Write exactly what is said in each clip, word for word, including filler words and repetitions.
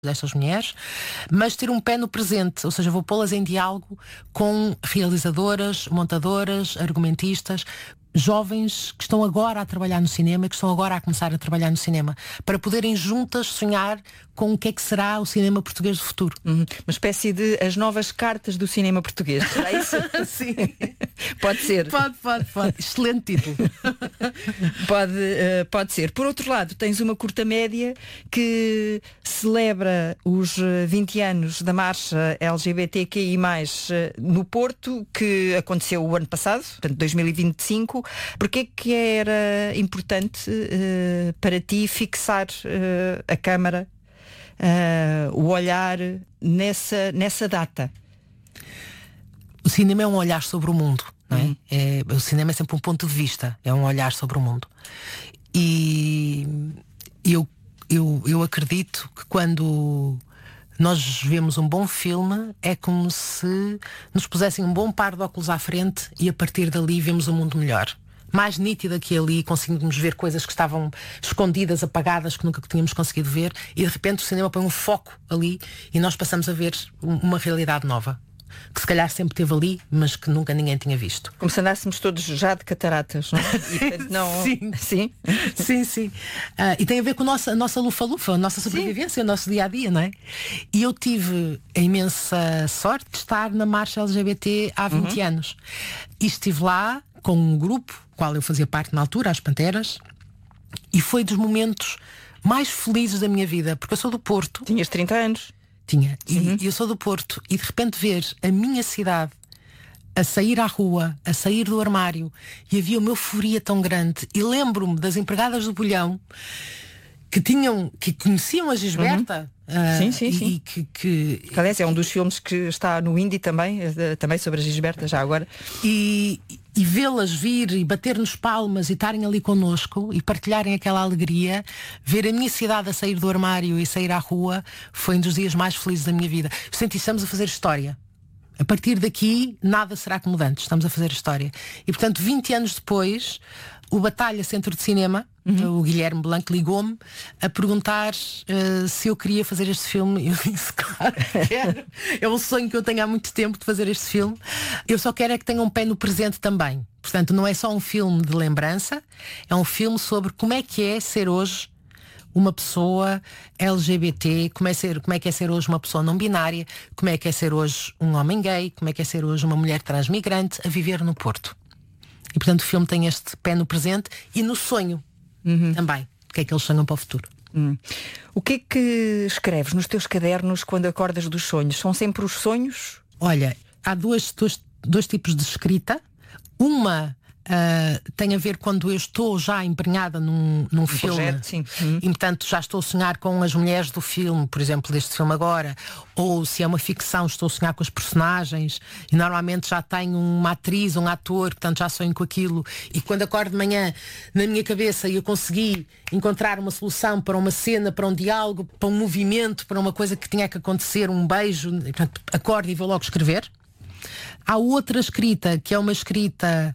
destas mulheres, mas ter um pé no presente, ou seja, vou pô-las em diálogo com realizadoras, montadoras, argumentistas, jovens que estão agora a trabalhar no cinema, que estão agora a começar a trabalhar no cinema, para poderem juntas sonhar com o que é que será o cinema português do futuro. Uhum. Uma espécie de as novas cartas do cinema português, é isso? Sim. Pode ser. Pode, pode, pode. Excelente título. Pode, uh, pode ser. Por outro lado, tens uma curta média que celebra os vinte anos da marcha L G B T Q I mais, uh, no Porto, que aconteceu o ano passado, portanto dois mil e vinte e cinco. Porquê é que era importante uh, para ti fixar uh, a câmara, uh, o olhar nessa, nessa data? O cinema é um olhar sobre o mundo, não é? Uhum. É, o cinema é sempre um ponto de vista, é um olhar sobre o mundo. E eu, eu, eu acredito que quando nós vemos um bom filme, é como se nos pusessem um bom par de óculos à frente e a partir dali vemos um mundo melhor. Mais nítida que ali, conseguimos ver coisas que estavam escondidas, apagadas, que nunca tínhamos conseguido ver, e de repente o cinema põe um foco ali e nós passamos a ver uma realidade nova, que se calhar sempre esteve ali, mas que nunca ninguém tinha visto. Como se andássemos todos já de cataratas, não é? E, portanto, não... Sim, sim, sim, sim. Uh, e tem a ver com a nossa, a nossa lufa-lufa, a nossa sobrevivência, sim. O nosso dia-a-dia, não é? E eu tive a imensa sorte de estar na marcha L G B T há vinte uhum. anos. E estive lá com um grupo, qual eu fazia parte na altura, as Panteras, e foi dos momentos mais felizes da minha vida, porque eu sou do Porto. Tinhas trinta anos? Tinha, e uhum. eu sou do Porto, e de repente ver a minha cidade a sair à rua, a sair do armário, e havia uma euforia tão grande, e lembro-me das empregadas do Bolhão que tinham, que conheciam a Gisberta. Uhum. Uh, sim, sim, sim. E que, que... Aliás, é um dos filmes que está no Indie também, também sobre a Gisberta, já agora. E, e vê-las vir e bater-nos palmas e estarem ali connosco e partilharem aquela alegria, ver a minha cidade a sair do armário e sair à rua, foi um dos dias mais felizes da minha vida. Eu senti que estamos a fazer história. A partir daqui, nada será como antes. Estamos a fazer história. E, portanto, vinte anos depois, o Batalha Centro de Cinema, uhum. o Guilherme Blanco, ligou-me a perguntar uh, se eu queria fazer este filme. Eu disse, claro que quero. É um sonho que eu tenho há muito tempo de fazer este filme. Eu só quero é que tenha um pé no presente também. Portanto, não é só um filme de lembrança, é um filme sobre como é que é ser hoje uma pessoa L G B T, como é, ser, como é que é ser hoje uma pessoa não binária, como é que é ser hoje um homem gay, como é que é ser hoje uma mulher transmigrante a viver no Porto. E portanto o filme tem este pé no presente e no sonho uhum. também. O que é que eles sonham para o futuro? Hum. O que é que escreves nos teus cadernos quando acordas dos sonhos? São sempre os sonhos? Olha, há dois, dois, dois tipos de escrita. Uma uh, tem a ver quando eu estou já empenhada num, num um filme projeto, sim. Hum. E portanto já estou a sonhar com as mulheres do filme, por exemplo, deste filme agora. Ou se é uma ficção, estou a sonhar com os personagens. E normalmente já tenho uma atriz, um ator, portanto já sonho com aquilo. E quando acordo de manhã, na minha cabeça, eu consegui encontrar uma solução para uma cena, para um diálogo, para um movimento, para uma coisa que tinha que acontecer, um beijo. E, portanto, acordo e vou logo escrever. Há outra escrita, que é uma escrita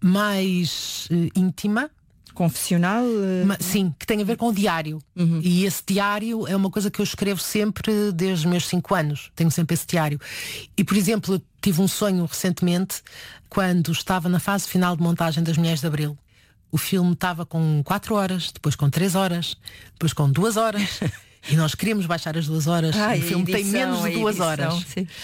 mais uh, íntima. Confessional? Uh... Uma, sim, que tem a ver com o diário. Uhum. E esse diário é uma coisa que eu escrevo sempre desde os meus cinco anos. Tenho sempre esse diário. E, por exemplo, eu tive um sonho recentemente, quando estava na fase final de montagem das Mulheres de Abril. O filme estava com quatro horas, depois com três horas, depois com duas horas. E nós queríamos baixar as duas horas. Ai, o filme edição, tem menos de duas edição, horas.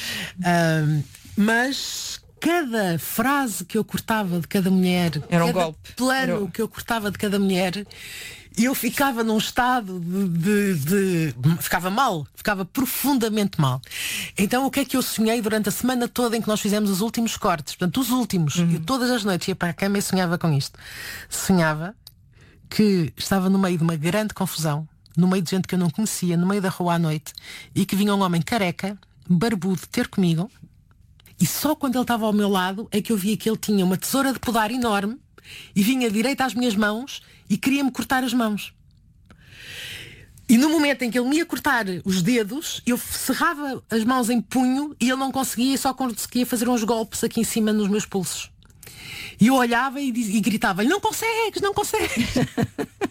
Um, mas cada frase que eu cortava de cada mulher, era um cada golpe. plano Era... que eu cortava de cada mulher, eu ficava num estado de, de, de... Ficava mal, ficava profundamente mal. Então o que é que eu sonhei durante a semana toda em que nós fizemos os últimos cortes? Portanto, os últimos. Uhum. Eu todas as noites ia para a cama e sonhava com isto. Sonhava que estava no meio de uma grande confusão, no meio de gente que eu não conhecia, no meio da rua à noite, e que vinha um homem careca, barbudo, ter comigo, e só quando ele estava ao meu lado é que eu via que ele tinha uma tesoura de podar enorme e vinha direito às minhas mãos e queria-me cortar as mãos. E no momento em que ele me ia cortar os dedos, eu cerrava as mãos em punho e ele não conseguia, só conseguia fazer uns golpes aqui em cima nos meus pulsos. E eu olhava e, e gritava-lhe, não consegues, não consegues.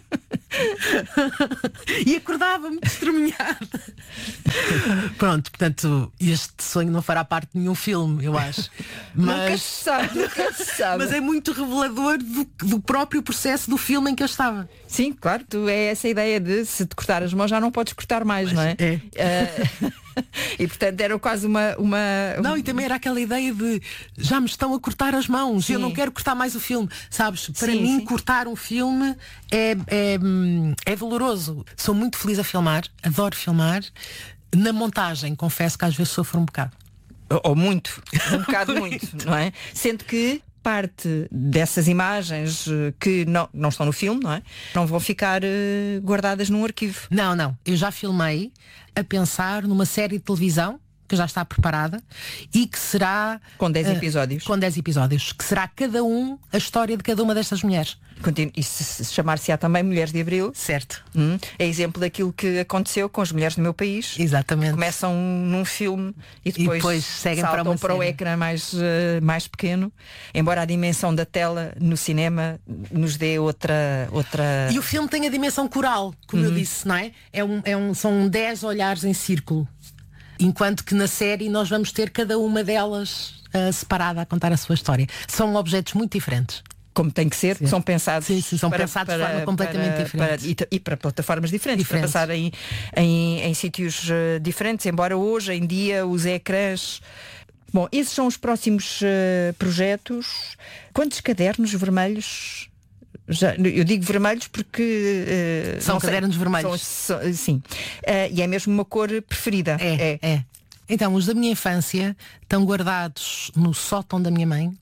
E acordava-me estremunhada. Pronto, portanto, este sonho não fará parte de nenhum filme, eu acho. Mas, nunca se sabe, nunca se sabe. Mas é muito revelador do, do próprio processo do filme em que eu estava. Sim, claro, tu é essa ideia de se te cortar as mãos já não podes cortar mais, mas, não é? É. Uh, e portanto era quase uma, uma... Não, e também era aquela ideia de já me estão a cortar as mãos, sim. Eu não quero cortar mais o filme. Sabes, para sim, mim sim. cortar um filme é, é, é doloroso. Sou muito feliz a filmar, adoro filmar. Na montagem, confesso que às vezes sofro um bocado. Ou, ou muito, um bocado muito, não é? Sendo que parte dessas imagens que não, não estão no filme, não é? Não vão ficar uh, guardadas num arquivo. Não, não. Eu já filmei a pensar numa série de televisão que já está preparada e que será... Com dez episódios. Uh, com dez episódios. Que será cada um a história de cada uma destas mulheres. E se chamar-se-á também Mulheres de Abril. Certo. Hum, é exemplo daquilo que aconteceu com as mulheres do meu país. Exatamente. Começam num filme e depois, e depois seguem saltam para, uma para o ecrã mais, uh, mais pequeno. Embora a dimensão da tela no cinema nos dê outra... outra... E o filme tem a dimensão coral, como uhum. eu disse, não é? É um, é um, são dez olhares em círculo. Enquanto que na série nós vamos ter cada uma delas uh, separada a contar a sua história. São objetos muito diferentes. Como tem que ser, sim. São pensados, sim, sim, são para, pensados para, de forma completamente para, diferente. Para, e, e para plataformas diferentes, diferentes. Para passar em, em, em sítios uh, diferentes, embora hoje em dia os ecrãs... Bom, esses são os próximos uh, projetos. Quantos cadernos vermelhos... Já, eu digo vermelhos porque... Uh, são cadernos sei, vermelhos. São, são, sim. Uh, e é mesmo uma cor preferida. É, é. é. Então, os da minha infância estão guardados no sótão da minha mãe.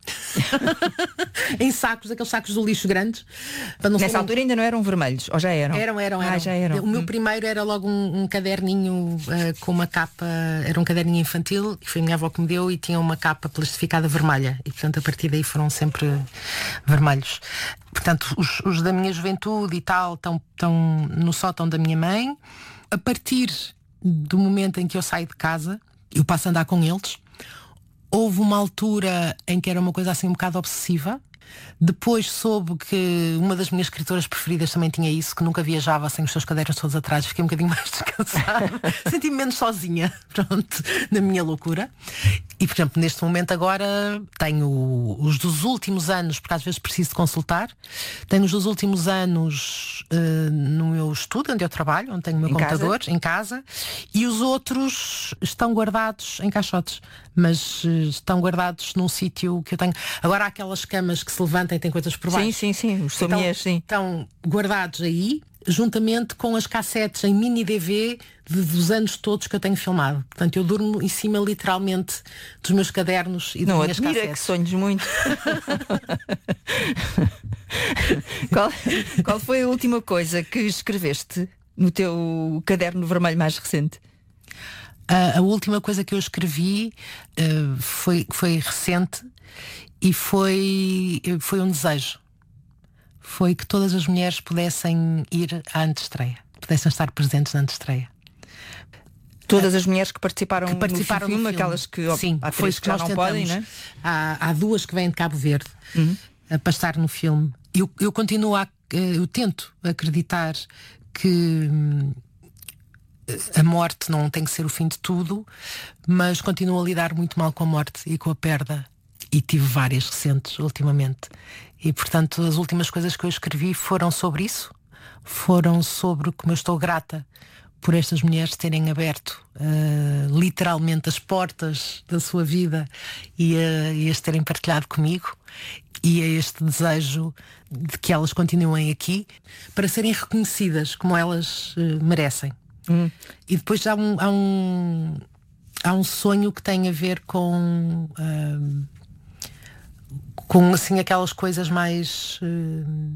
Em sacos, aqueles sacos do lixo grandes. Para não Nessa altura não... ainda não eram vermelhos, ou já eram? Eram, eram, eram. Ah, já eram. O meu hum. primeiro era logo um, um caderninho uh, com uma capa, era um caderninho infantil, que foi a minha avó que me deu, e tinha uma capa plastificada vermelha. E portanto a partir daí foram sempre vermelhos. Portanto, os, os da minha juventude e tal estão, estão no sótão da minha mãe. A partir do momento em que eu saio de casa, eu passo a andar com eles. Houve uma altura em que era uma coisa assim um bocado obsessiva. Depois soube que uma das minhas escritoras preferidas também tinha isso, que nunca viajava sem os seus cadernos todos atrás. Fiquei um bocadinho mais descansada. Senti-me menos sozinha, pronto, na minha loucura. E, por exemplo, neste momento agora tenho os dos últimos anos, porque às vezes preciso de consultar. Tenho os dos últimos anos uh, no meu estudo, onde eu trabalho, onde tenho o meu em computador, casa? em casa. E os outros estão guardados em caixotes. Mas uh, estão guardados num sítio que eu tenho. Agora há aquelas camas que se levantam e têm coisas por baixo. Sim, sim, sim. Os somiers, sim. Estão guardados aí, juntamente com as cassetes em mini D V de, dos anos todos que eu tenho filmado. Portanto, eu durmo em cima literalmente dos meus cadernos e das Não, minhas admira cassetes. Que sonhos muito. qual, qual foi a última coisa que escreveste no teu caderno vermelho mais recente? Uh, a última coisa que eu escrevi uh, foi, foi recente e foi, foi um desejo. Foi que todas as mulheres pudessem ir à antestreia, pudessem estar presentes na antestreia. Todas as mulheres que participaram, que participaram no filme, no filme, aquelas que, sim, há foi que já não podem, né? há, há duas que vêm de Cabo Verde uhum. a passar no filme. Eu, eu continuo a, eu tento acreditar que a morte não tem que ser o fim de tudo, mas continuo a lidar muito mal com a morte e com a perda, e tive várias recentes ultimamente, e portanto as últimas coisas que eu escrevi foram sobre isso, foram sobre como eu estou grata por estas mulheres terem aberto uh, literalmente as portas da sua vida e, uh, e as terem partilhado comigo, e a este desejo de que elas continuem aqui para serem reconhecidas como elas uh, merecem. Hum. E depois há um, há um há um sonho que tem a ver com uh, com assim aquelas coisas mais uh,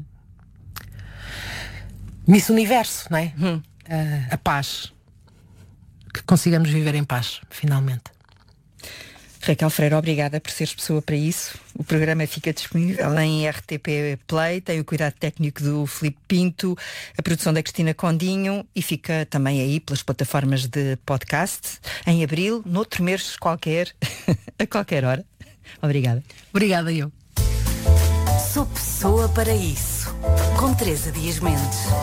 Miss Universo, não é? Hum. Uh, a paz, que consigamos viver em paz finalmente. Raquel Freire, obrigada por seres pessoa para isso. O programa fica disponível em R T P Play, tem o cuidado técnico do Filipe Pinto, a produção da Cristina Condinho, e fica também aí pelas plataformas de podcast, em abril, noutro mês qualquer, a qualquer hora. Obrigada. Obrigada eu. Sou pessoa para isso, com Teresa Dias Mendes.